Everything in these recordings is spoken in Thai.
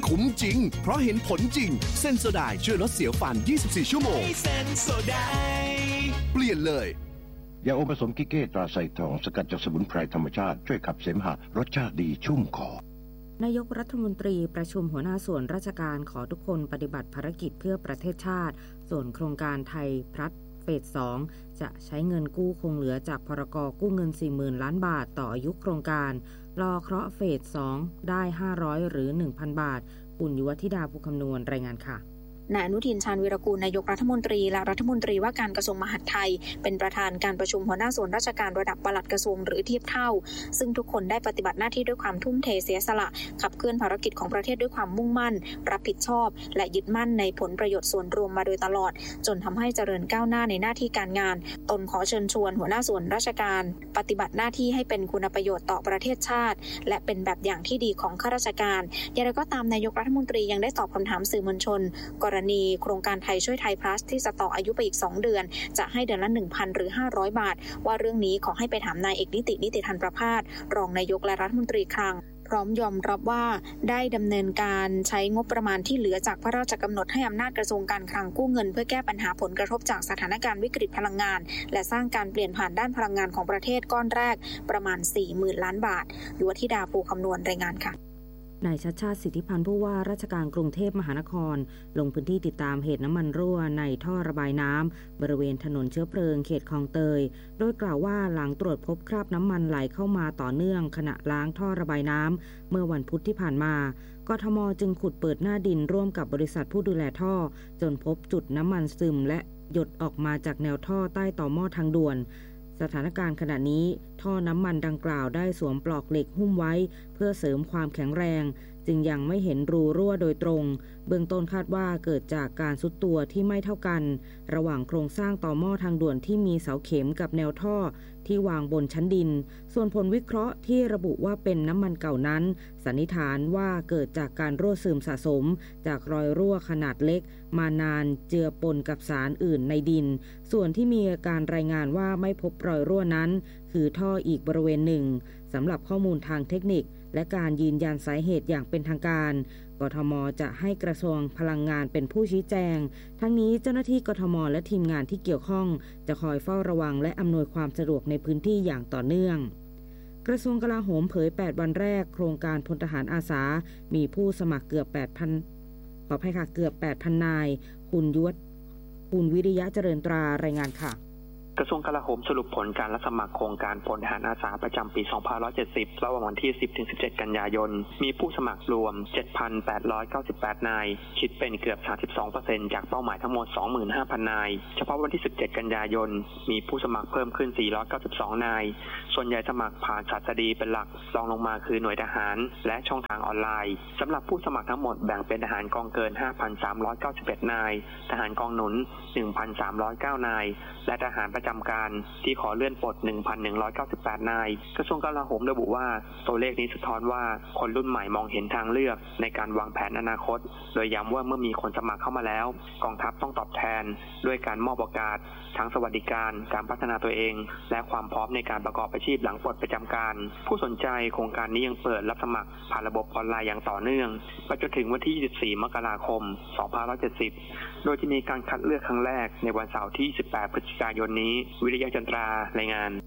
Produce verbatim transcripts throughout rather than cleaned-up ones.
คุ้มจริงเพราะเห็นผลจริงเซนโซไดช่วยลดเสียวฟันยี่สิบสี่ชั่วโมงเซนโซไดเปลี่ยนเลยยาอมผสมกิเก้ตราไซทองสกัดจากสมุนไพรธรรมชาติช่วยขับเสมหะรสชาติดีชุ่มคอนายกรัฐมนตรีประชุมหัวหน้าส่วนราชการขอทุกคนปฏิบัติภารกิจเพื่อประเทศชาติส่วนโครงการไทยพลัสเฟสสองจะใช้เงินกู้คงเหลือจากพรก.กู้เงิน สี่หมื่น ล้านบาทต่ออายุโครงการรอเคราะห์เฟสสองได้ห้าร้อยหรือ หนึ่งพัน บาทคุณยุวธิดาภูคำนวณรายงานค่ะนายอนุทินชาญวีรกูลนายกรัฐมนตรีและรัฐมนตรีว่าการกระทรวงมหาดไทยเป็นประธานการประชุมหัวหน้าส่วนราชการระดับปลัดกระทรวงหรือเทียบเท่าซึ่งทุกคนได้ปฏิบัติหน้าที่ด้วยความทุ่มเทเสียสละขับเคลื่อนภารกิจของประเทศด้วยความมุ่งมั่นรับผิดชอบและยึดมั่นในผลประโยชน์ส่วนรวมมาโดยตลอดจนทำให้เจริญก้าวหน้าในหน้าที่การงานตนขอเชิญชวนหัวหน้าส่วนราชการปฏิบัติหน้าที่ให้เป็นคุณประโยชน์ต่อประเทศชาติและเป็นแบบอย่างที่ดีของข้าราชการอย่างไรก็ตามนายกรัฐมนตรียังได้ตอบคำถามสื่อมวลชนกรณีโครงการไทยช่วยไทยพลัสที่จะต่ออายุไปอีกสองเดือนจะให้เดือนละ หนึ่งพัน หรือห้าร้อยบาทว่าเรื่องนี้ขอให้ไปถามนายเอกนิตินิติธรรมประภาสรองนายกและรัฐมนตรีคลังพร้อมยอมรับว่าได้ดำเนินการใช้งบประมาณที่เหลือจากพระราชกำหนดให้อำนาจกระทรวงการคลังกู้เงินเพื่อแก้ปัญหาผลกระทบจากสถานการณ์วิกฤตพลังงานและสร้างการเปลี่ยนผ่านด้านพลังงานของประเทศก้อนแรกประมาณ สี่หมื่น ล้านบาทยุวธิดาภูคำนวณรายงานค่ะนายชัชชาติสิทธิพันธ์ผู้ว่าราชการกรุงเทพมหานครลงพื้นที่ติดตามเหตุน้ำมันรั่วในท่อระบายน้ำบริเวณถนนเชื้อเพลิงเขตคลองเตยโดยกล่าวว่าหลังตรวจพบคราบน้ำมันไหลเข้ามาต่อเนื่องขณะล้างท่อระบายน้ำเมื่อวันพุธที่ผ่านมากทม.จึงขุดเปิดหน้าดินร่วมกับบริษัทผู้ดูแลท่อจนพบจุดน้ำมันซึมและหยดออกมาจากแนวท่อใต้ต่อหม้อทางด่วนสถานการณ์ขณะนี้ท่อน้ำมันดังกล่าวได้สวมปลอกเหล็กหุ้มไว้เพื่อเสริมความแข็งแรงจึงยังไม่เห็นรูรั่วโดยตรงเบื้องต้นคาดว่าเกิดจากการทรุดตัวที่ไม่เท่ากันระหว่างโครงสร้างต่อหม้อทางด่วนที่มีเสาเข็มกับแนวท่อที่วางบนชั้นดินส่วนผลวิเคราะห์ที่ระบุว่าเป็นน้ำมันเก่านั้นสันนิษฐานว่าเกิดจากการรั่วซึมสะสมจากรอยรั่วขนาดเล็กมานานเจือปนกับสารอื่นในดินส่วนที่มีการรายงานว่าไม่พบรอยรั่วนั้นคือท่ออีกบริเวณหนึ่งสำหรับข้อมูลทางเทคนิคและการยืนยันสาเหตุอย่างเป็นทางการกทม.จะให้กระทรวงพลังงานเป็นผู้ชี้แจงทั้งนี้เจ้าหน้าที่กทม.และทีมงานที่เกี่ยวข้องจะคอยเฝ้าระวังและอำนวยความสะดวกในพื้นที่อย่างต่อเนื่องกระทรวงกลาโหมเผยแปดวันแรกโครงการพลทหารอาสามีผู้สมัครเกือบ แปดพัน ขออภัยค่ะเกือบ แปดพัน นายคุณยุทธคุณวิริยะเจริญตรารายงานค่ะกระทรวงกลาโหมสรุปผลการรับสมัครโครงการพลทหารอาสาประจำปี สองพันห้าร้อยเจ็ดสิบ ระหว่างวันที่ สิบถึงสิบเจ็ด กันยายนมีผู้สมัครรวม เจ็ดพันแปดร้อยเก้าสิบแปด นายคิดเป็นเกือบ สามสิบสองเปอร์เซ็นต์ จากเป้าหมายทั้งหมด สองหมื่นห้าพัน นายเฉพาะวันที่ สิบเจ็ด กันยายนมีผู้สมัครเพิ่มขึ้น สี่ร้อยเก้าสิบสอง นายส่วนใหญ่สมัครผ่านศาสดีเป็นหลักรองลงมาคือหน่วยทหารและช่องทางออนไลน์สำหรับผู้สมัครทั้งหมดแบ่งเป็นทหารกองเกิน ห้าพันสามร้อยเก้าสิบเอ็ด นายทหารกองหนุน หนึ่งพันสามร้อยเก้า นายและทหารประจำการที่ขอเลื่อนปลด หนึ่งพันหนึ่งร้อยเก้าสิบแปด นายกระทรวงกลาโหมระบุว่าตัวเลขนี้สะท้อนว่าคนรุ่นใหม่มองเห็นทางเลือกในการวางแผนอนาคตโดยย้ำว่าเมื่อมีคนสมัครเข้ามาแล้วกองทัพต้องตอบแทนด้วยการมอบโอกาสทั้งสวัสดิการการพัฒนาตัวเองและความพร้อมในการประกอบอาชีพหลังปลดประจำการผู้สนใจโครงการนี้ยังเปิดรับสมัครผ่านระบบออนไลน์อย่างต่อเนื่องไปจนถึงวันที่ยี่สิบสี่มกราคมสองพันห้าร้อยเจ็ดสิบโดยจะมีการคัดเลือกครั้งแรกในวันเสาร์ที่ยี่สิบแปดพฤศจิกายนนี้วิริยะจันทรารายงาน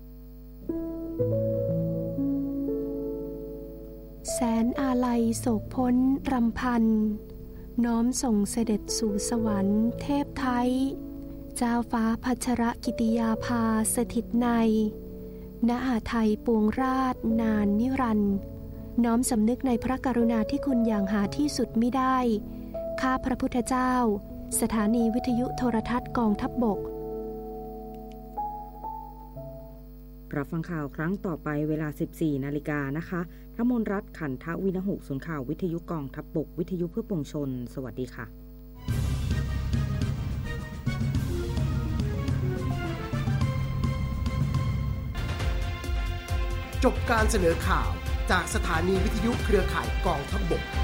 แสนอาลัยโศกพ้นรำพันน้อมส่งเสด็จสู่สวรรค์เทพไทยเจ้าฟ้าพัชรกิติยาภาสถิตในณหาไทยปวงราชนานนิรันดร์น้อมสำนึกในพระกรุณาธิคุณอย่างหาที่สุดมิได้ข้าพระพุทธเจ้าสถานีวิทยุโทรทัศน์กองทัพบกรับฟังข่าวครั้งต่อไปเวลา สิบสี่ นาฬิกานะคะทมนรัตน์ขันทวินหุศูนย์ข่าววิทยุกองทัพบกวิทยุเพื่อปวงชนสวัสดีค่ะจบการเสนอข่าวจากสถานีวิทยุเครือข่ายกองทัพบก